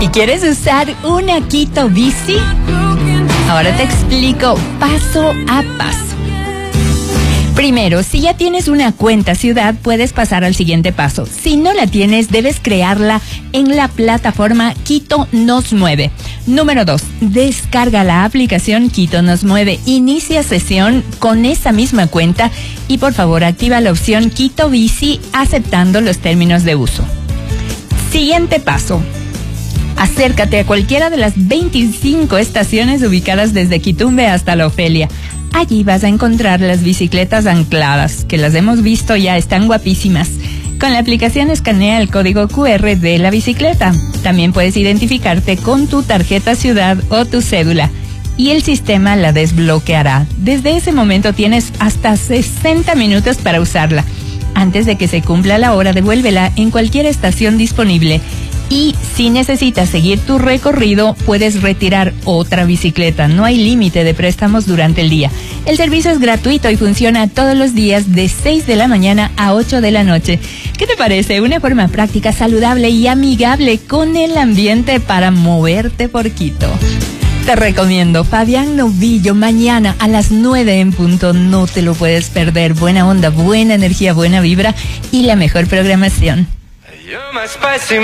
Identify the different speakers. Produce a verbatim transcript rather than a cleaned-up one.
Speaker 1: ¿Quieres usar una Quito Bici? Ahora te explico paso a paso. Primero, si ya tienes una cuenta ciudad, puedes pasar al siguiente paso. Si no la tienes, debes crearla en la plataforma Quito Nos Mueve. Número dos, descarga la aplicación Quito Nos Mueve. Inicia sesión con esa misma cuenta y por favor activa la opción Quito Bici aceptando los términos de uso. Siguiente paso. Acércate a cualquiera de las veinticinco estaciones ubicadas desde Quitumbe hasta La Ofelia. Allí vas a encontrar las bicicletas ancladas, que las hemos visto ya, están guapísimas. Con la aplicación escanea el código cu erre de la bicicleta. También puedes identificarte con tu tarjeta ciudad o tu cédula y el sistema la desbloqueará. Desde ese momento tienes hasta sesenta minutos para usarla. Antes de que se cumpla la hora, devuélvela en cualquier estación disponible. Y si necesitas seguir tu recorrido, puedes retirar otra bicicleta. No hay límite de préstamos durante el día. El servicio es gratuito y funciona todos los días de seis de la mañana a ocho de la noche. ¿Qué te parece? Una forma práctica, saludable y amigable con el ambiente para moverte por Quito. Te recomiendo Fabián Novillo mañana a las nueve en punto. No te lo puedes perder. Buena onda, buena energía, buena vibra y la mejor programación.